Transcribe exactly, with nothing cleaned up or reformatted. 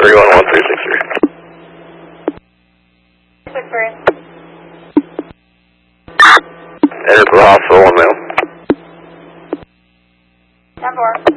three one one three six three. six three. Enter to the hospital, one male. ten four.